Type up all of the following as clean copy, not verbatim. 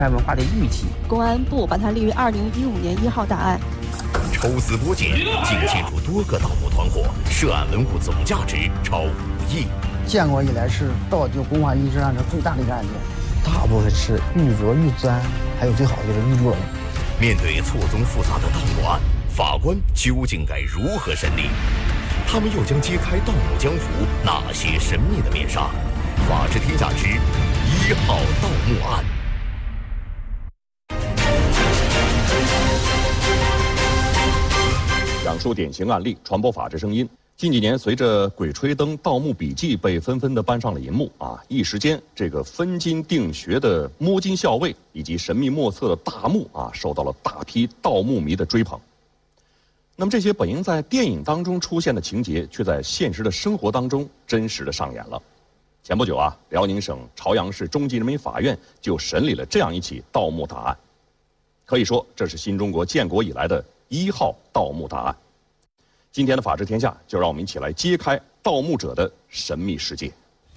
文化的预期。 公安部把它列为2015年1号大案。 抽丝剥茧，竟陷入多个盗墓团伙，涉案文物总价值超5亿。 建国以来是盗掘公化遗址案的最大的一个案件， 大部分是玉镯、玉簪，还有最好的就是玉镯。 面对错综复杂的盗墓案，法官究竟该如何审理？他们又将揭开盗墓江湖哪些神秘的面纱？法治天下之1号盗墓案。 讲述典型案例，传播法治声音。近几年，随着《鬼吹灯》《盗墓笔记》被纷纷的搬上了银幕一时间，这个分金定穴的摸金校尉以及神秘莫测的大墓受到了大批盗墓迷的追捧。那么这些本应在电影当中出现的情节，却在现实的生活当中真实的上演了。前不久辽宁省朝阳市中级人民法院就审理了这样一起盗墓大案，可以说这是新中国建国以来的1号盗墓大案。今天的法治天下，就让我们一起来揭开盗墓者的神秘世界。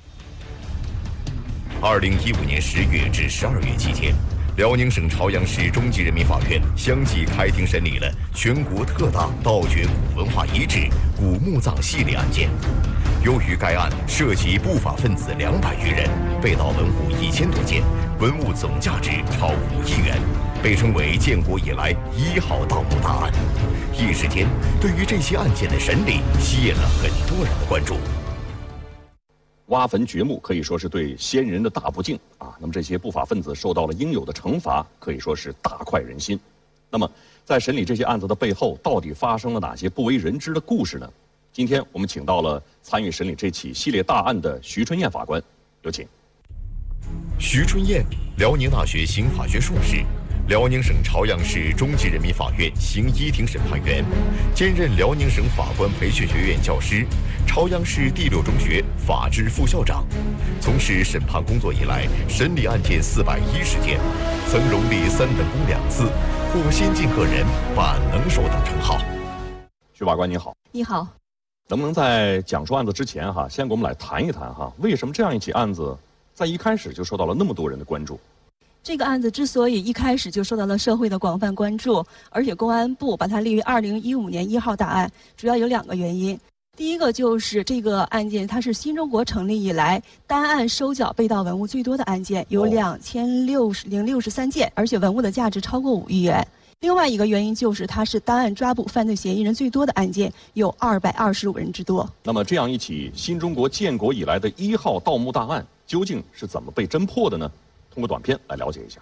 2015年10月至12月期间，辽宁省朝阳市中级人民法院相继开庭审理了全国特大盗掘古文化遗址古墓葬系列案件。由于该案涉及不法分子200余人，被盗文物1000多件，文物总价值超5亿元，被称为建国以来1号盗墓大案。一时间，对于这些案件的审理吸引了很多人的关注。 挖坟掘墓可以说是对先人的大不敬那么这些不法分子受到了应有的惩罚，可以说是大快人心。那么在审理这些案子的背后，到底发生了哪些不为人知的故事呢？今天我们请到了参与审理这起系列大案的徐春燕法官，有请。 徐春燕，辽宁大学刑法学硕士，辽宁省朝阳市中级人民法院刑一庭审判员，兼任辽宁省法官培训学院教师，朝阳市第6中学法制副校长。从事审判工作以来，审理案件410件，曾荣立3等功2次，获先进个人、办案能手等称号。 徐法官你好。 你好。 能不能在讲述案子之前先给我们来谈一谈为什么这样一起案子在一开始就受到了那么多人的关注？ 这个案子之所以一开始就受到了社会的广泛关注，而且公安部把它列为2015年1号大案，主要有2个原因。第一个就是这个案件它是新中国成立以来单案收缴被盗文物最多的案件，有2063件，而且文物的价值超过5亿元。另外一个原因就是它是单案抓捕犯罪嫌疑人最多的案件，有225人之多。 那么这样一起新中国建国以来的1号盗墓大案究竟是怎么被侦破的呢？通过短片来了解一下。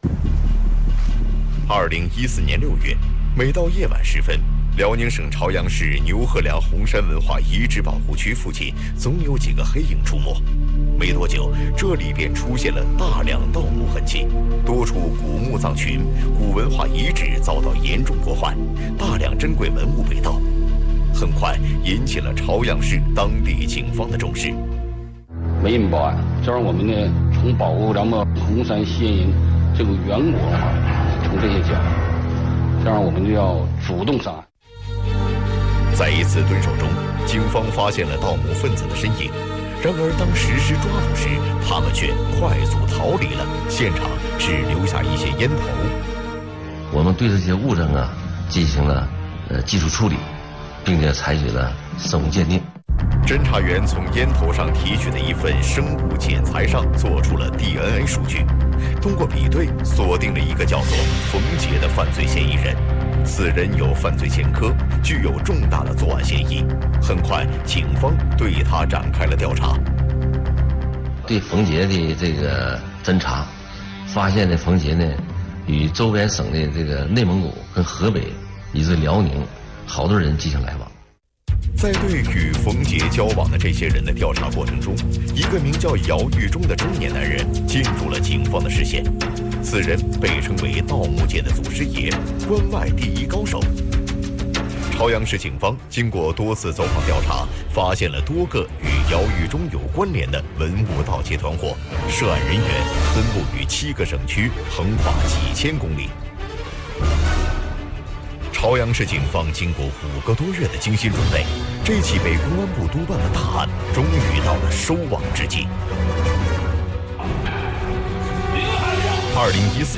2014年6月，每到夜晚时分，辽宁省朝阳市牛河梁红山文化遗址保护区附近总有几个黑影出没。没多久，这里便出现了大量盗墓痕迹，多处古墓葬群、古文化遗址遭到严重破坏，大量珍贵文物被盗，很快引起了朝阳市当地警方的重视。 没人报案，这样我们呢，从保护咱们红山先人这个原我从这些讲，这样我们就要主动上案。 在一次蹲守中，警方发现了盗墓分子的身影。然而，当实施抓捕时，他们却快速逃离了，现场只留下一些烟头。 我们对这些物证进行了技术处理，并且采取了生物鉴定。 侦查员从烟头上提取的一份生物检材上做出了 DNA 数据，通过比对锁定了一个叫做冯杰的犯罪嫌疑人。此人有犯罪前科，具有重大的作案嫌疑。很快，警方对他展开了调查。 对冯杰的这个侦查，发现的冯杰呢，与周边省的这个内蒙古跟河北以及辽宁好多人进行来往。 在对与冯杰交往的这些人的调查过程中，一个名叫姚玉忠的中年男人进入了警方的视线。此人被称为盗墓界的祖师爷，关外第一高手。朝阳市警方经过多次走访调查，发现了多个与姚玉忠有关联的文物盗窃团伙，涉案人员分布于7个省区，横跨几千公里。朝阳市警方经过5个多月的精心准备，这起被公安部督办的大案终于到了收网之际。 2014